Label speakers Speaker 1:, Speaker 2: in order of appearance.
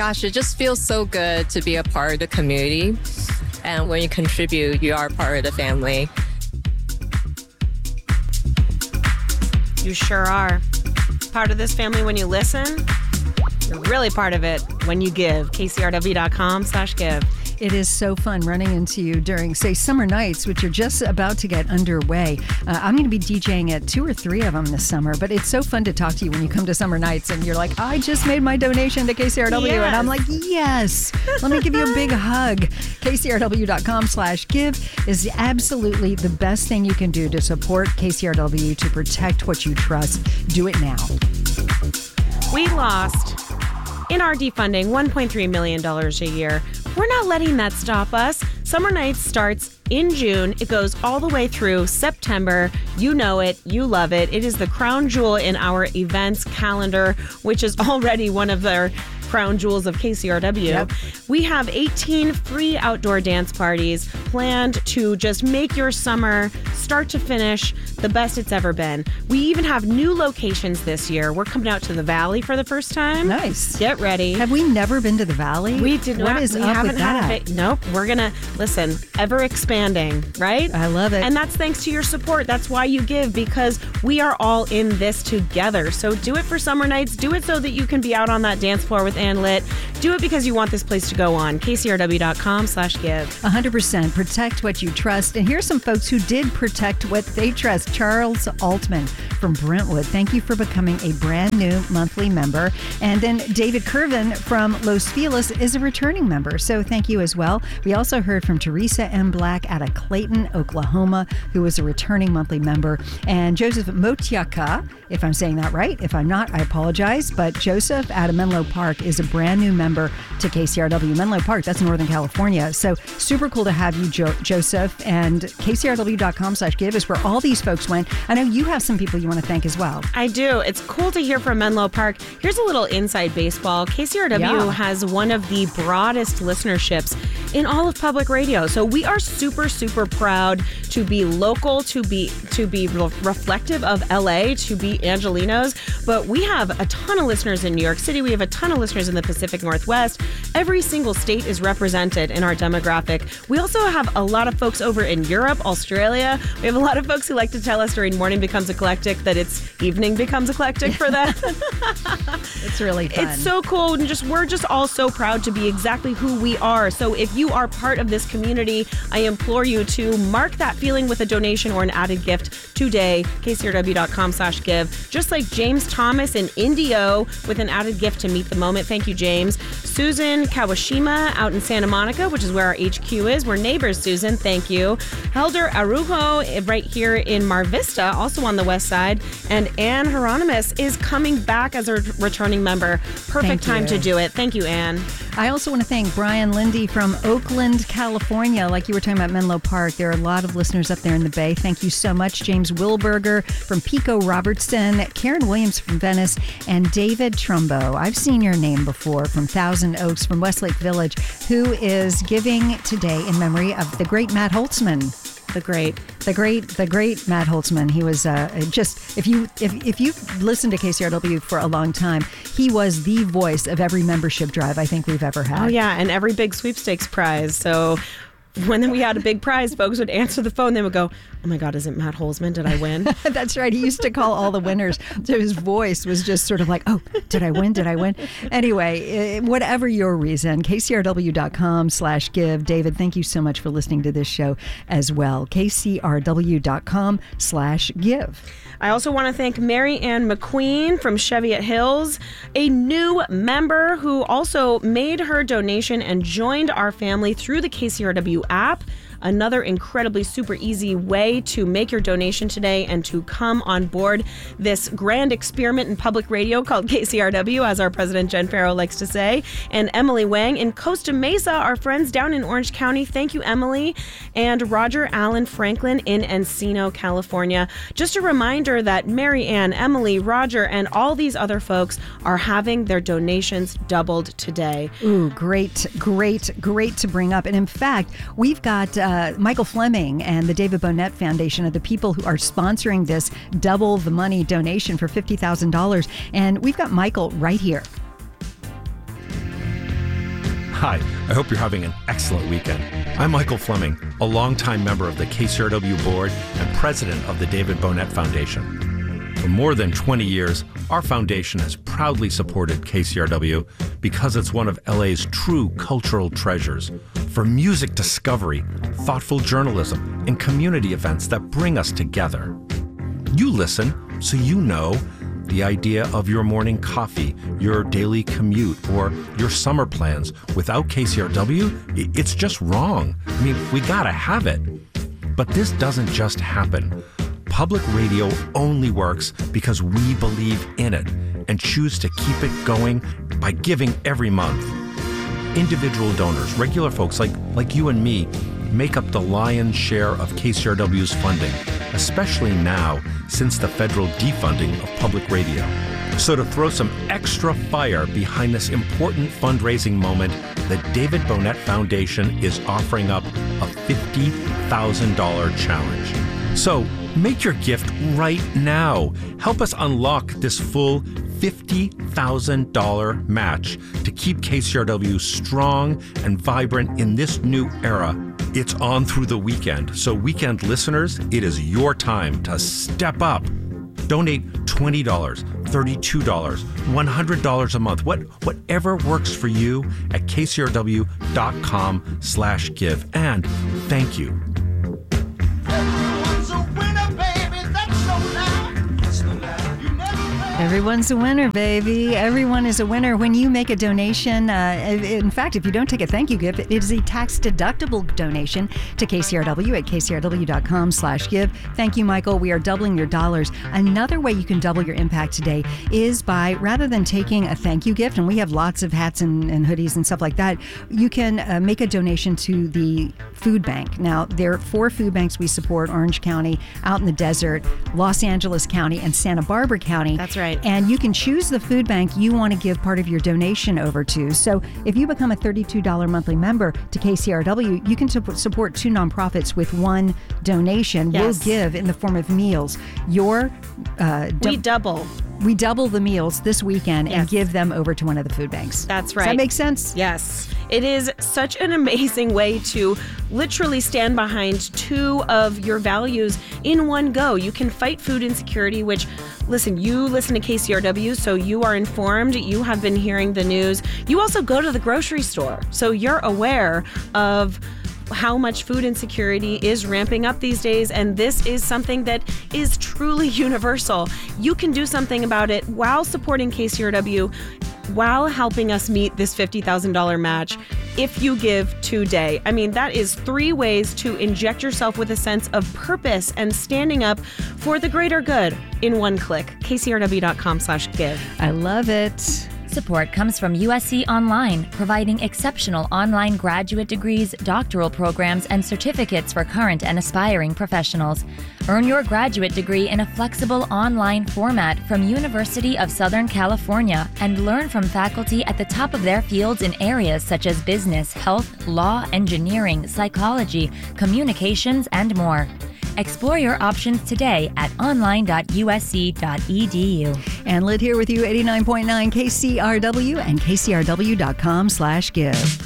Speaker 1: Gosh, it just feels so good to be a part of the community. And when you contribute, you are part of the family.
Speaker 2: You sure are. Part of this family when you listen. You're really part of it when you give. KCRW.com/give.
Speaker 3: It is so fun running into you during, say, summer nights, which are just about to get underway. I'm going to be DJing at 2 or 3 of them this summer, but it's so fun to talk to you when you come to summer nights and you're like, I just made my donation to KCRW.
Speaker 2: Yes.
Speaker 3: And I'm like, yes, let me give you a big hug. KCRW.com/give is absolutely the best thing you can do to support KCRW, to protect what you trust. Do it now.
Speaker 2: We lost in our defunding $1.3 million a year. We're not letting that stop us. Summer Nights starts in June. It goes all the way through September. You know it. You love it. It is the crown jewel in our events calendar, which is already one of their crown jewels of KCRW.
Speaker 3: Yep.
Speaker 2: We have 18 free outdoor dance parties planned to just make your summer, start to finish, the best it's ever been. We even have new locations this year. We're coming out to the Valley for the first time.
Speaker 3: Nice.
Speaker 2: Get ready.
Speaker 3: Have we never been to the Valley?
Speaker 2: We did not.
Speaker 3: What is
Speaker 2: we
Speaker 3: up
Speaker 2: haven't
Speaker 3: with
Speaker 2: had
Speaker 3: that?
Speaker 2: Nope. We're going to, listen, ever expanding, right?
Speaker 3: I love it.
Speaker 2: And that's thanks to your support. That's why you give, because we are all in this together. So do it for Summer Nights. Do it so that you can be out on that dance floor with Ann Lit. Do it because you want this place to go on. KCRW.com/give.
Speaker 3: 100%. Protect what you trust. And here's some folks who did protect what they trust. Charles Altman from Brentwood. Thank you for becoming a brand new monthly member. And then David Curvin from Los Feliz is a returning member. So thank you as well. We also heard from Teresa M. Black out of Clayton, Oklahoma, who was a returning monthly member. And Joseph Motiaka, if I'm saying that right. If I'm not, I apologize. But Joseph out of Menlo Park is a brand new member to KCRW. Menlo Park, that's Northern California. So super cool to have you, Joseph. And KCRW.com/give is where all these folks went. I know you have some people you want to thank as well.
Speaker 2: I do. It's cool to hear from Menlo Park. Here's a little inside baseball. KCRW has one of the broadest listenerships in all of public radio. So we are super, super proud to be local, to be reflective of LA, to be Angelinos. But we have a ton of listeners in New York City. We have a ton of listeners in the Pacific Northwest. Every single state is represented in our demographic. We also have a lot of folks over in Europe, Australia. We have a lot of folks who like to tell us during Morning Becomes Eclectic that it's evening becomes eclectic for them.
Speaker 3: It's really fun.
Speaker 2: It's so cool. And we're just all so proud to be exactly who we are. So if you are part of this community, I implore you to mark that feeling with a donation or an added gift today. KCRW.com/give. Just like James Thomas in Indio with an added gift to meet the moment. Thank you, James. Susan Kawashima out in Santa Monica, which is where our HQ is. We're neighbors, Susan. Thank you. Helder Arujo right here in Mar Vista, also on the west side. And Anne Hieronymus is coming back as a returning member. Perfect time to do it. Thank you, Anne.
Speaker 3: I also want to thank Brian Lindy from Oakland, California. Like you were talking about Menlo Park, there are a lot of listeners up there in the Bay. Thank you so much. James Wilberger from Pico Robertson, Karen Williams from Venice, and David Trumbo. I've seen your name before from Thousand Oaks from Westlake Village, who is giving today in memory of the great Matt Holtzman. The great Matt Holtzman. He was just, if you've listened to KCRW for a long time, he was the voice of every membership drive I think we've ever had.
Speaker 2: Oh yeah, and every big sweepstakes prize. So when we had a big prize, folks would answer the phone. They would go, "Oh my God, is it Matt Holtzman? Did I win?"
Speaker 3: That's right. He used to call all the winners. So his voice was just sort of like, "Oh, did I win? Did I win?" Anyway, whatever your reason, KCRW.com/give. David, thank you so much for listening to this show as well. KCRW.com/give.
Speaker 2: I also want to thank Mary Ann McQueen from Cheviot Hills, a new member who also made her donation and joined our family through the KCRW app. Another incredibly super easy way to make your donation today and to come on board this grand experiment in public radio called KCRW, as our president Jen Farrow likes to say. And Emily Wang in Costa Mesa, our friends down in Orange County. Thank you, Emily. And Roger Allen Franklin in Encino, California. Just a reminder that Mary Ann, Emily, Roger, and all these other folks are having their donations doubled today.
Speaker 3: Ooh, great to bring up. And in fact, we've got Michael Fleming and the David Bonnet Foundation are the people who are sponsoring this double the money donation for $50,000. And we've got Michael right here.
Speaker 4: Hi, I hope you're having an excellent weekend. I'm Michael Fleming, a longtime member of the KCRW board and president of the David Bonnet Foundation. For more than 20 years, our foundation has proudly supported KCRW because it's one of LA's true cultural treasures. For music discovery, thoughtful journalism, and community events that bring us together. You listen, so you know the idea of your morning coffee, your daily commute, or your summer plans. Without KCRW, it's just wrong. I mean, we gotta have it. But this doesn't just happen. Public radio only works because we believe in it and choose to keep it going by giving every month. Individual donors, regular folks like you and me, make up the lion's share of KCRW's funding, especially now since the federal defunding of public radio. So to throw some extra fire behind this important fundraising moment, the David Bonnet Foundation is offering up a $50,000 challenge. So make your gift right now. Help us unlock this full $50,000 match to keep KCRW strong and vibrant in this new era. It's on through the weekend, so weekend listeners, it is your time to step up. Donate $20, $32, $100 a month, whatever works for you at kcrw.com/give. And thank you.
Speaker 3: Everyone's a winner, baby. Everyone is a winner. When you make a donation, in fact, if you don't take a thank you gift, it is a tax-deductible donation to KCRW at kcrw.com/give. Thank you, Michael. We are doubling your dollars. Another way you can double your impact today is by, rather than taking a thank you gift, and we have lots of hats and hoodies and stuff like that, you can make a donation to the food bank. Now, there are 4 food banks we support: Orange County, Out in the Desert, Los Angeles County, and Santa Barbara County.
Speaker 2: That's right.
Speaker 3: And you can choose the food bank you want to give part of your donation over to. So if you become a $32 monthly member to KCRW, you can support 2 nonprofits with 1 donation.
Speaker 2: Yes.
Speaker 3: We'll give in the form of meals. We double the meals this weekend and give them over to one of the food banks.
Speaker 2: That's right.
Speaker 3: Does that make sense?
Speaker 2: Yes. It is such an amazing way to literally stand behind 2 of your values in one go. You can fight food insecurity, which, listen, you listen to KCRW, so you are informed. You have been hearing the news. You also go to the grocery store, so you're aware of how much food insecurity is ramping up these days, and this is something that is truly universal. You can do something about it while supporting KCRW, while helping us meet this $50,000 match if you give today. I mean, that is 3 ways to inject yourself with a sense of purpose and standing up for the greater good in one click. KCRW.com/give.
Speaker 3: I love it.
Speaker 5: Support comes from USC Online, providing exceptional online graduate degrees, doctoral programs, and certificates for current and aspiring professionals. Earn your graduate degree in a flexible online format from University of Southern California and learn from faculty at the top of their fields in areas such as business, health, law, engineering, psychology, communications, and more. Explore your options today at online.usc.edu.
Speaker 3: And Lyd here with you, 89.9 KCRW and kcrw.com/give.